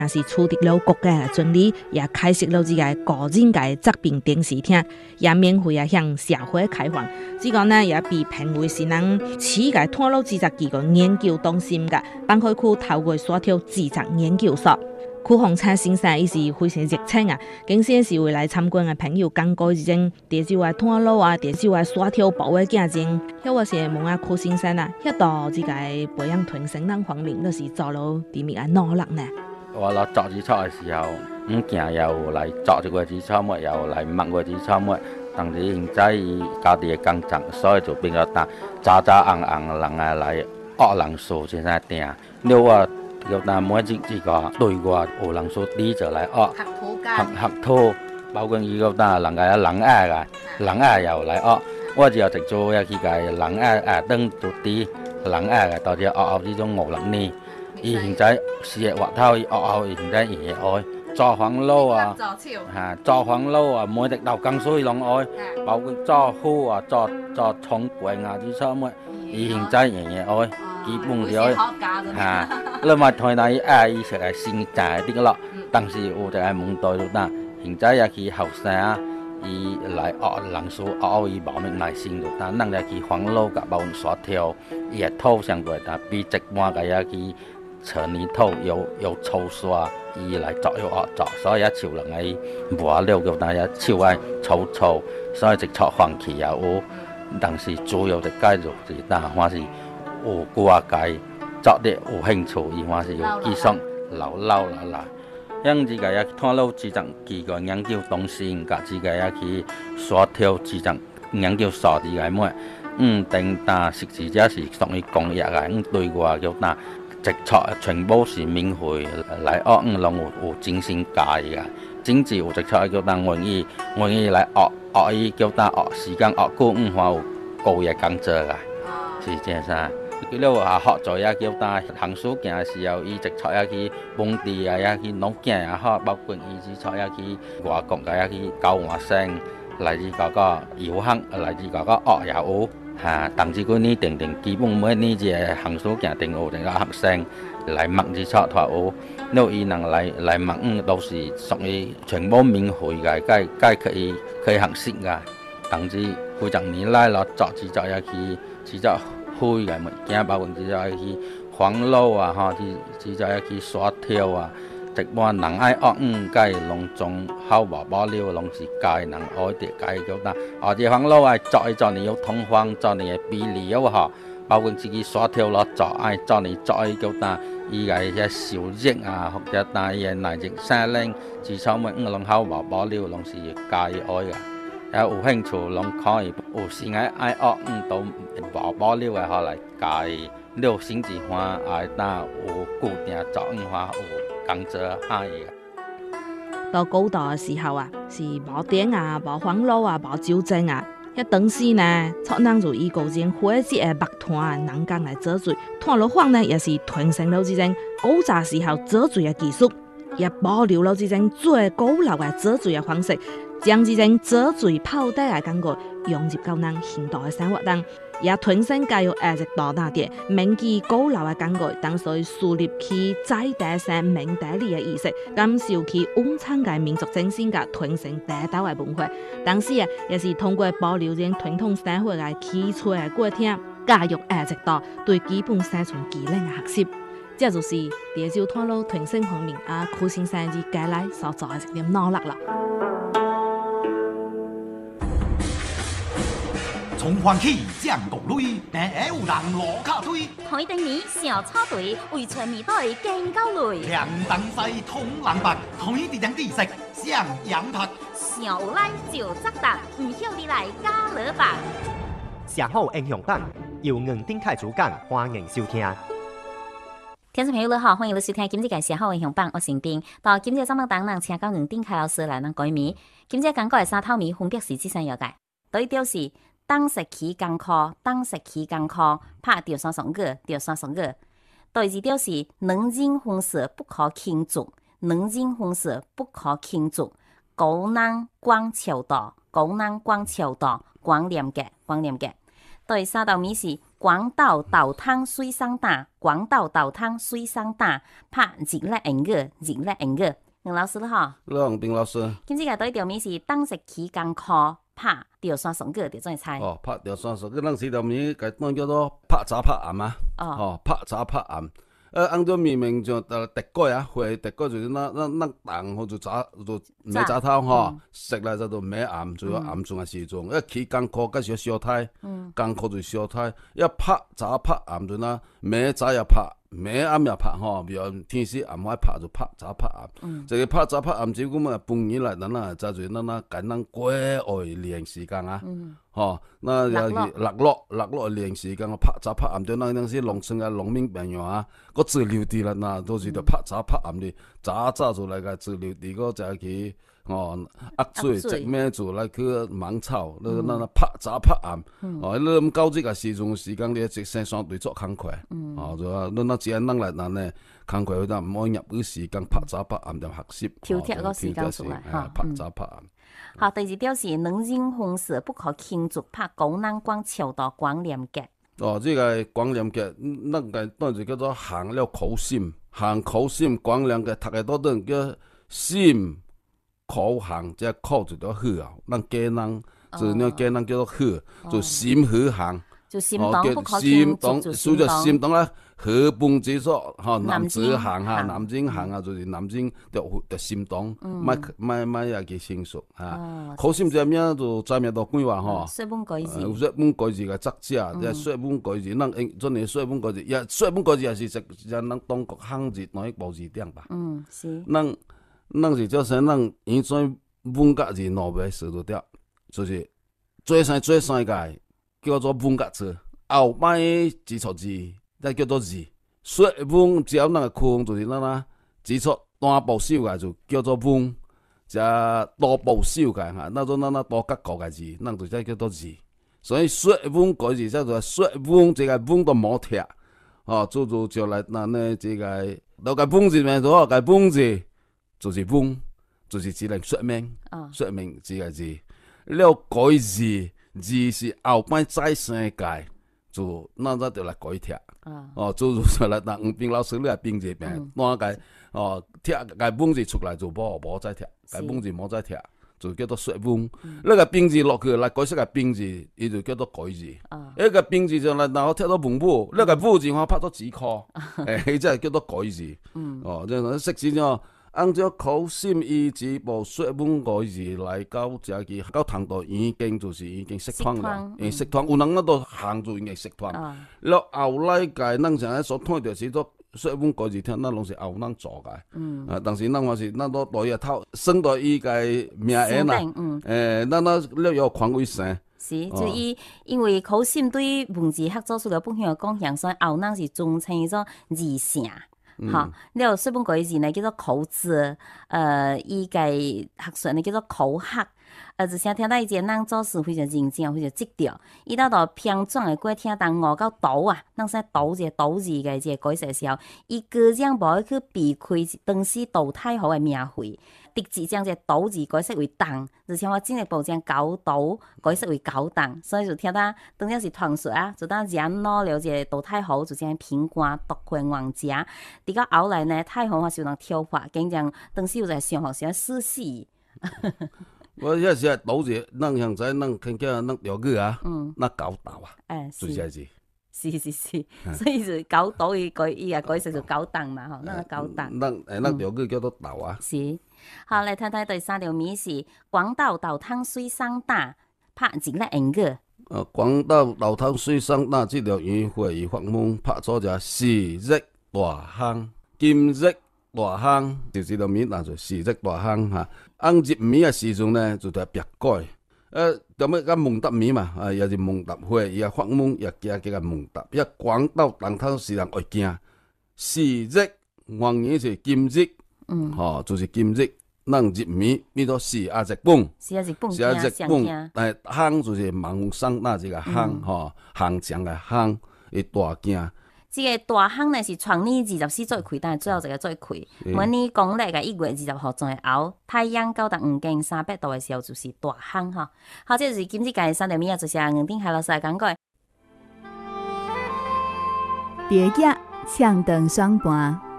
也是取得了国家的尊礼，也开设了这个个人嘅疾病电视厅，也免费向社会开放。这个呢也被评为是咱市嘅脱老智障机构研究中心嘅，北海区头位沙条智障研究所。区洪灿先生伊是非常热情啊，经常是为来参观嘅朋友讲解这种地州嘅脱老啊、地州嘅沙条保卫行程。迄我是问下区先生啊，迄道这个培养团生人方面，都是做了啲咩嘅努力呢？ 我攞作紙草嘅時候，物件又嚟作一個紙草末，又嚟抹個紙草末。當時現在伊家己嘅工作，所以就變咗大渣渣硬硬人啊嚟惡人數先生定。你話叫但每一個對話有人數啲就嚟惡合拖，包括伊個但人嘅人愛嘅，人愛又嚟惡。我就直做一啲嘅人愛登做啲人愛嘅，到時惡呢種惡人呢。伊現在事業活頭，伊伊現在也愛做黃路啊，做黃路啊，每日流江水攏愛，包括做虎啊，做蟲棍啊啲什麼，伊現在也愛，基本是愛你咪台內伊成係先賺啲咯，但是有就係問題啦，現在也去後生啊，伊來人數伊冇咩耐心，但人也去黃路甲包沙條，伊也土上過，但比一般嘅也去。扯泥土又粗刷，伊來作又惡作，所以一潮人喺磨了個，但係潮係粗，所以直錯放棄也有。但是主要就繼續是，但係是有掛界作啲有興趣，伊還是有繼續留啦。因這個也拖老智障機構研究中心，甲這個也去沙條智障研究所這個咩，等但實際上是屬於公益嘅，對外叫但。直錯全部是免費嚟學，攏有精神教嘅，政治有直錯叫當願意嚟學伊叫當學時間學久，話有高嘅工作嘅，是這樣噻。佢咧話學咗也叫當行書行嘅時候，伊直錯也去本地啊，也去農經也好，包括伊直錯也去外國嘅也去交換生，嚟自嗰個遊行，嚟自嗰個學也有。但是佢呢定基本每呢隻行數行定有定個學生嚟默字錯台有，nếu伊能嚟默都是屬於全部免費嘅，該可以學識嘅。但是佢就年來咯，作只作一去，只作開嘅物件，包括只作一去黃路啊，嚇，只作一去沙條啊。一般人愛學該攏種好無保留，攏是該人愛啲該叫但，這黃路愛做你有通風，做你嘅比料嚇，包括自己沙條咯做愛做你做叫但，伊個一小熱啊，或者但伊內熱生冷，至少乜攏好無保留，攏是該愛嘅。有興趣攏可以，有時愛學都無保留嘅學來該，六星之花愛但有固定做花有。 到高大嘅時候啊，是無電啊、無網絡啊、無酒精啊。迄當時呢，錯人就以個人火節嘅木炭人工來做水，炭爐房呢也是傳承了這種古早時候做水嘅技術，也保留了這種最古老嘅做水嘅方式，將這種做水泡底嘅感覺融入到咱現代嘅生活中。也傳承教育一直到那啲銘記古老嘅感覺，當所樹立起在地生命地理嘅意識，感受起溫產嘅民族精神嘅傳承地道嘅文化。當時啊，也是通過保留這傳統生活嘅基礎嘅過程，教育一直到對基本生存技能嘅學習。這就是地州拖老傳承方面區先生之介來所做嘅一點努力啦。 從歡喜降國淚，平下有人落卡推。 台頂年小草隊為全面隊競交淚。 涼燈西通人白，台地張地色上羊拍。 小有來就責答，唔曉你來加勒吧。 社好英雄榜由吳丁凱主講，歡迎收聽。 聽眾朋友你好，歡迎你收聽今日嘅社好英雄榜，我是丁。到今日節目當中，請到吳丁凱老師來咱改名。今日講過嘅三套名分別是這三樣嘅，第一條是。當時起工課，拍掉三雙個。第二條是能人婚事不可輕足，高能光橋道，光廉潔。第三道名是广岛豆汤水桑打，广岛豆汤水桑打，拍日叻英语，日叻英语。杨老师你好， 你好，丁老师。 今次个对条面是当时期间考拍钓山松歌，就怎猜？ 哦，拍钓山松，嗰陣時條面個當叫做拍早拍暗啊。 哦， 拍早拍暗。按照明明就特改啊，會特改就是那蛋或者炸就沒炸頭吼，食嚟就都沒暗，就要暗中嘅時鐘。起艱苦嗰時小太，艱苦就小太。一拍早拍暗就那沒早也拍，沒暗也拍吼。比如天時暗開拍就拍早拍暗。這個拍早拍暗，只咁啊半夜嚟，咱就就簡單過愛練時間啊。那又落落練時間，拍早拍暗對那陣時農村嘅農民朋友啊，個治療啲啦，那都是就拍早拍暗啲，早就嚟個治療啲個就係去壓水直咩做嚟去芒草，那拍早拍暗，你咁高職嘅時間你直升相對作工課，就話那只係能嚟嗱呢工課，佢唔可以入嗰時間拍早拍暗就學習， 挑剔個時間出嚟， 拍早拍暗。 好，第二條是能人紅色不可輕足，拍高南光橋道光廉節。 這個光廉節，那個當時叫做行了口心，行口心光廉節，讀嘅多陣叫心口行，即係口就叫好啊，咱家人就呢家人叫做好，就心和行。 就心黨不可輕足，就心黨。心黨咧，河畔之所，南子行下，南京行啊，就是南京就心黨，買也幾清楚嚇。口心就咩就在面度講話吼。 說本改字。 說本改字嘅作者，即係說本改字，咱真係說本改字，也說本改字也是咱中國漢字哪一部字典吧？ 是。 咱是叫啥？咱以前文革字攞嚟寫到掉，就是最細個。叫做文革字，後擺基礎字，再叫做字。說文只要那個空就是那啦，基礎單部首個就叫做文，只多部首個嚇，那種那多格個個字，那就再叫做字。所以說文改字叫做說文，這個文都冇貼，就來那呢這個那個文字面咗，個文字就是文，就是只能說明，說明這個字，了改字。字是後擺再生改，就那就來改貼。就來當吳斌老師你係編字名，那個貼個本字出來就冇再貼，個本字冇再貼，就叫做說文。那個編字落去來改成個編字，伊就叫做改字。一個編字就嚟然後貼到文武，那個武字我拍咗紙殼，即係叫做改字。即係識字咗。按照口心意志部說文改字來到這個到唐代已經識通啦，識通有人那度行就已經識通。了後來個咱成日所睇到是做說文改字，聽咱攏是後人做嘅。但是咱還是咱都代一套，生到伊個名言啦。咱了有權威性。 是，就因為口心對文字學做出了不同嘅貢獻，所以後人是尊稱做字成。好，了說本改字呢叫做口字，伊個學術呢叫做口學，之前聽到一個人做事非常認真，非常積極，伊到平裝的過聽當5到刀啊，咱說刀這個刀字嘅這個改寫時候，伊個將無去避開當時杜太后的名諱，直接將這個刀字改寫為當，而且我進一步將高刀改寫為高當，所以就聽到當然是傳說啊，就當然攞了這個杜太后就將平官奪權王家，啲個後來呢太后就能挑發，竟將當時有在上學時死死。 我一時刀字，咱現在咱聽見咱了解啊，那高刀啊，就是這字。 是，所以就高刀伊改成就高檔嘛，吼，那個高檔。 咱了解叫做刀啊。 是，好嚟睇睇第三條面是廣島豆湯水桑打，拍日叻英語。 廣島豆湯水桑打這條語會以法文拍咗就時日大亨，今日大亨，就這條面嗱就時日大亨嚇。按入面嘅時陣呢，就係別改。咁樣個蒙達面嘛，也是蒙達會，也法文也叫個蒙達。一廣島豆湯是人愛驚，時日原語是今日，就是今日。咱入面變咗時啊日本， 時啊日本，但係亨就是盲生那這個亨，行強嘅亨，會大驚。 這個大亨呢是創年24做開，但係最後一個做開。每年公曆嘅1月20號左右，太陽到達5更300度嘅時候就是大亨哈。好，這就是今日嘅3條面，就是黃定海老師來講過。 第二日抢灯双盘。